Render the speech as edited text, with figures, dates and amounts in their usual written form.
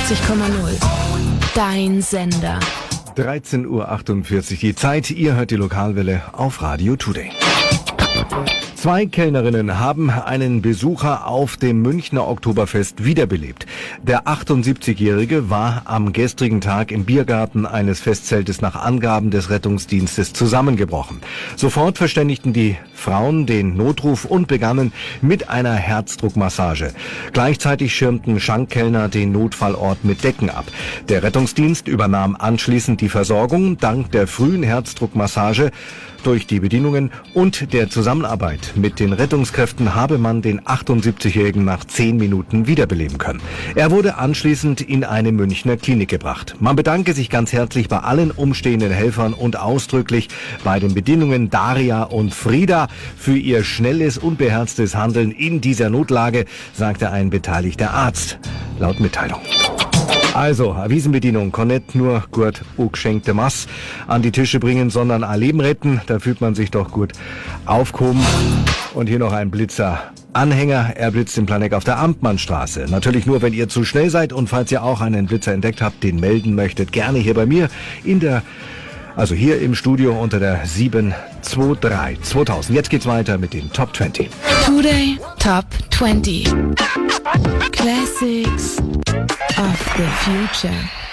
Dein Sender. 13:48 Uhr die Zeit. Ihr hört die Lokalwelle auf Radio Today. 2 Kellnerinnen haben einen Besucher auf dem Münchner Oktoberfest wiederbelebt. Der 78-Jährige war am gestrigen Tag im Biergarten eines Festzeltes nach Angaben des Rettungsdienstes zusammengebrochen. Sofort verständigten die Frauen den Notruf und begannen mit einer Herzdruckmassage. Gleichzeitig schirmten Schankkellner den Notfallort mit Decken ab. Der Rettungsdienst übernahm anschließend die Versorgung. Dank der frühen Herzdruckmassage durch die Bedienungen und der Zusammenarbeit mit den Rettungskräften habe man den 78-Jährigen nach 10 Minuten wiederbeleben können. Er wurde anschließend in eine Münchner Klinik gebracht. Man bedanke sich ganz herzlich bei allen umstehenden Helfern und ausdrücklich bei den Bedienungen Daria und Frieda für ihr schnelles und beherztes Handeln in dieser Notlage, sagte ein beteiligter Arzt, laut Mitteilung. Also, Avisenbedienung kann nicht nur gut geschenkte Mass an die Tische bringen, sondern ein Leben retten. Da fühlt man sich doch gut aufgehoben. Und hier noch ein Blitzer-Anhänger. Er blitzt den Planegg auf der Amtmannstraße. Natürlich nur, wenn ihr zu schnell seid. Und falls ihr auch einen Blitzer entdeckt habt, den melden möchtet, gerne hier bei mir hier im Studio unter der 723 2000. Jetzt geht's weiter mit den Top 20. Today Top 20. Classics of the Future.